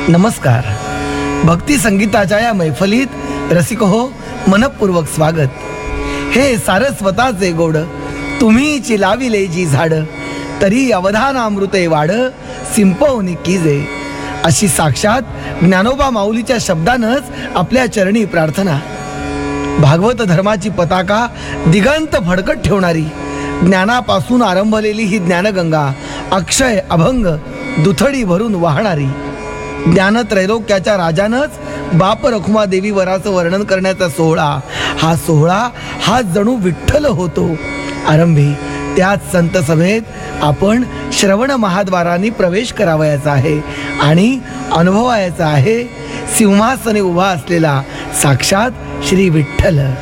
नमस्कार. भक्ती संगीताच्या या मैफलीत रसिक हो मनपूर्वक स्वागत. हे सारस्वताचे गोड तुम्हीची लाविले जी झाड, तरी अवधानामृते वाढ सिंपवनी कीजे. अशी साक्षात ज्ञानोबा माऊलीच्या शब्दानंच आपल्या चरणी प्रार्थना. भागवत धर्माची पताका दिगंत फडकत ठेवणारी, ज्ञानापासून आरंभलेली ही ज्ञानगंगा अक्षय अभंग दुथडी भरून वाहणारी. ज्ञानत्रैलोक्याच्या राजानंच बाप रखुमा देवी वराचं वर्णन करण्याचा सोहळा हा जणू विठ्ठल होतो. आरंभी त्याच संत सभेत आपण श्रवण महाद्वारांनी प्रवेश करावयाचा आहे आणि अनुभवायचा आहे सिंहासनी उभा असलेला साक्षात श्री विठ्ठल.